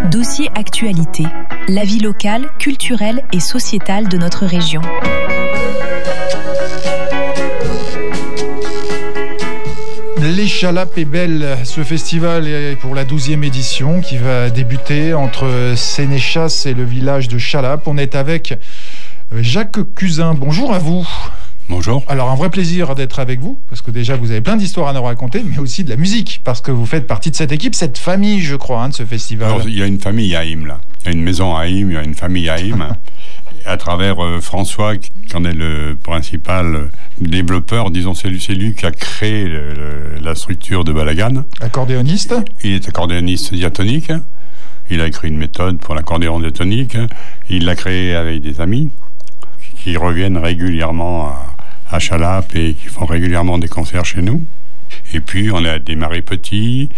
Dossier Actualité, la vie locale, culturelle et sociétale de notre région. Les Chalapes est belle, ce festival est pour la 12e édition qui va débuter entre Sénéchas et le village de Chalapes. On est avec Jacques Cusin. Bonjour à vous. Bonjour. Alors un vrai plaisir d'être avec vous, parce que déjà vous avez plein d'histoires à nous raconter, mais aussi de la musique, parce que vous faites partie de cette équipe, cette famille, je crois, de ce festival. Alors, il y a une famille à Haïm, là. Il y a une maison à Haïm, il y a une famille à Haïm. À travers François, qui en est le principal développeur, disons, c'est lui qui a créé la structure de Balagan. Accordéoniste. Il est accordéoniste diatonique. Il a écrit une méthode pour l'accordéon diatonique. Il l'a créé avec des amis qui reviennent régulièrement à Chalapes et qui font régulièrement des concerts chez nous. Et puis, on a démarré petit.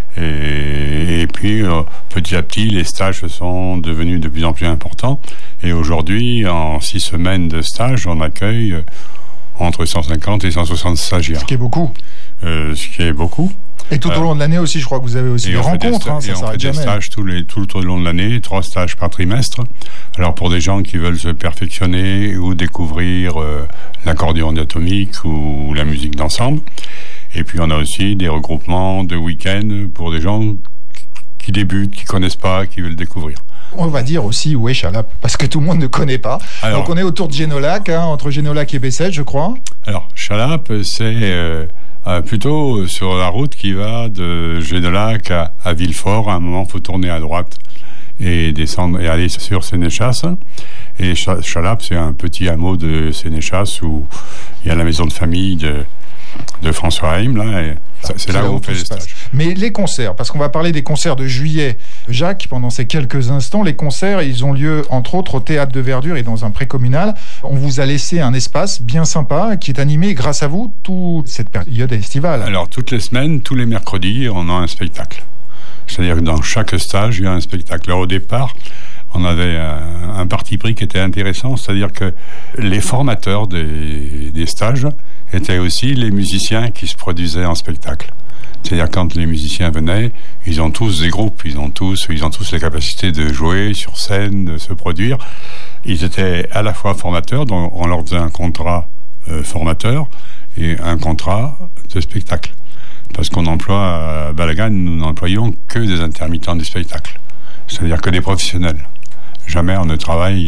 Et puis, petit à petit, les stages sont devenus de plus en plus importants. Et aujourd'hui, en 6 semaines de stage, on accueille entre 150 et 160 stagiaires. Ce qui est beaucoup. Et tout au long de l'année aussi, je crois que vous avez aussi des rencontres. Ça s'arrête jamais. Des stages tout au long de l'année, 3 stages par trimestre. Alors pour des gens qui veulent se perfectionner ou découvrir l'accordéon diatonique ou la musique d'ensemble. Et puis on a aussi des regroupements de week-ends pour des gens qui débutent, qui connaissent pas, qui veulent découvrir. On va dire aussi où est Chalapes, parce que tout le monde ne connaît pas. Alors, donc on est autour de Génolac, entre Génolac et Bessèges, je crois. Alors Chalapes, c'est plutôt sur la route qui va de Génolac à Villefort. À un moment, il faut tourner à droite et descendre et aller sur Sénéchas. Et Chalapes, c'est un petit hameau de Sénéchas où il y a la maison de famille de François Haïm, là, et c'est là où on fait les stages. Mais les concerts, parce qu'on va parler des concerts de juillet. Jacques, pendant ces quelques instants, les concerts, ils ont lieu, entre autres, au Théâtre de Verdure et dans un pré-communal. On vous a laissé un espace bien sympa qui est animé, grâce à vous, toute cette période estivale. Alors, toutes les semaines, tous les mercredis, on a un spectacle. C'est-à-dire que dans chaque stage, il y a un spectacle. Alors, au départ, on avait un parti pris qui était intéressant, c'est-à-dire que les formateurs des stages étaient aussi les musiciens qui se produisaient en spectacle. C'est-à-dire quand les musiciens venaient, ils ont tous des groupes, ils ont tous les capacités de jouer sur scène, de se produire. Ils étaient à la fois formateurs, donc on leur faisait un contrat formateur et un contrat de spectacle. Parce qu'on emploie à Balagan, nous n'employons que des intermittents du spectacle. C'est-à-dire que des professionnels. Jamais on ne travaille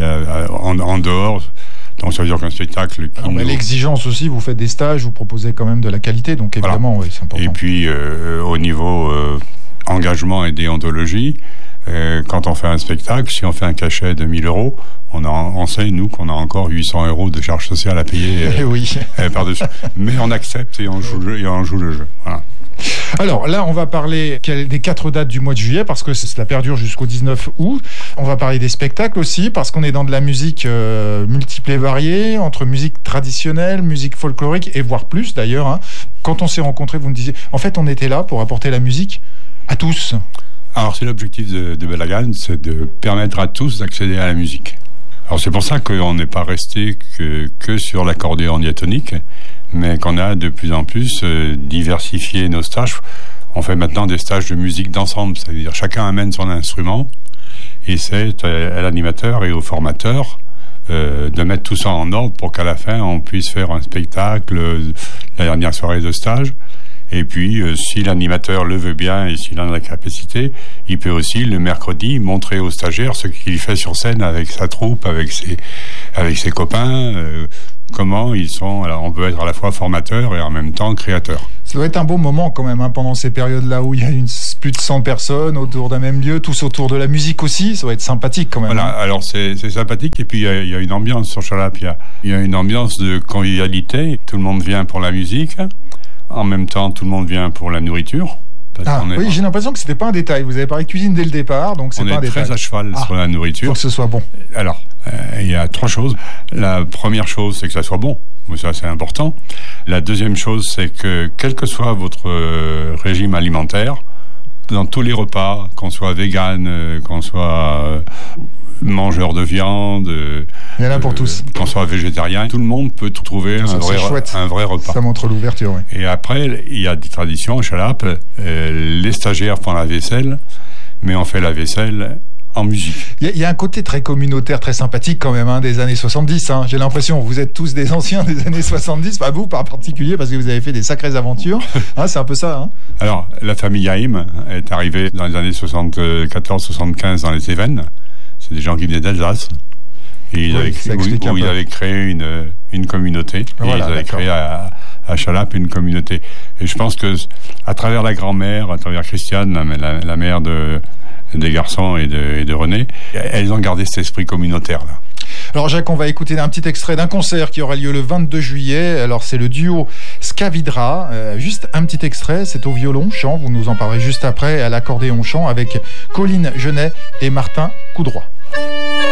en dehors. Donc ça veut dire qu'un spectacle... L'exigence aussi, vous faites des stages, vous proposez quand même de la qualité, donc évidemment, voilà. Oui, c'est important. Et puis, au niveau engagement et déontologie, quand on fait un spectacle, si on fait un cachet de 1 000 euros, on sait, nous, qu'on a encore 800 euros de charges sociales à payer par-dessus. Mais on accepte et on joue le jeu. Voilà. Alors là, on va parler des 4 dates du mois de juillet, parce que cela perdure jusqu'au 19 août. On va parler des spectacles aussi, parce qu'on est dans de la musique multiple et variée, entre musique traditionnelle, musique folklorique, et voire plus d'ailleurs. Quand on s'est rencontrés, vous me disiez, en fait, on était là pour apporter la musique à tous. Alors c'est l'objectif de Balagan, c'est de permettre à tous d'accéder à la musique. Alors c'est pour ça qu'on n'est pas resté que sur l'accordéon diatonique, mais qu'on a de plus en plus diversifié nos stages. On fait maintenant des stages de musique d'ensemble, c'est-à-dire chacun amène son instrument, et c'est à l'animateur et au formateur de mettre tout ça en ordre pour qu'à la fin on puisse faire un spectacle, la dernière soirée de stage. Et puis, si l'animateur le veut bien et s'il en a la capacité, il peut aussi, le mercredi, montrer aux stagiaires ce qu'il fait sur scène avec sa troupe, avec ses copains, comment ils sont... Alors, on peut être à la fois formateur et en même temps créateur. Ça doit être un beau moment quand même, pendant ces périodes-là où il y a plus de 100 personnes autour d'un même lieu, tous autour de la musique aussi. Ça doit être sympathique quand même. Voilà, alors c'est sympathique. Et puis, il y a une ambiance sur Chalapes. Il y a une ambiance de convivialité. Tout le monde vient pour la musique. En même temps, tout le monde vient pour la nourriture. Oui, j'ai l'impression que c'était pas un détail. Vous avez parlé cuisine dès le départ, donc c'est pas un détail. On est très à cheval sur la nourriture. Pour que ce soit bon. Alors, il y a 3 choses. La première chose, c'est que ça soit bon. Ça, c'est important. La deuxième chose, c'est que quel que soit votre régime alimentaire, dans tous les repas, qu'on soit vegan, qu'on soit mangeur de viande, il y en a pour tous. Qu'on soit végétarien, tout le monde peut trouver un vrai repas. Ça montre l'ouverture, oui. Et après, il y a des traditions à Chalapes. Les stagiaires font la vaisselle, mais on fait la vaisselle en musique. Il y a un côté très communautaire, très sympathique quand même, des années 70. J'ai l'impression, vous êtes tous des anciens des années 70, pas vous par particulier, parce que vous avez fait des sacrées aventures. C'est un peu ça. Alors, la famille Haïm est arrivée dans les années 74-75 dans les Cévennes. C'est des gens qui venaient d'Alsace. Et ils avaient créé une communauté. Voilà, et ils avaient créé à Chalap une communauté. Et je pense que à travers la grand-mère, à travers Christiane, la mère des garçons et de René, elles ont gardé cet esprit communautaire-là. Alors Jacques, on va écouter un petit extrait d'un concert qui aura lieu le 22 juillet. Alors c'est le duo Skavidra. Juste un petit extrait, c'est au violon-chant, vous nous en parlerez juste après, à l'accordéon-chant avec Colline Genet et Martin Coudroy.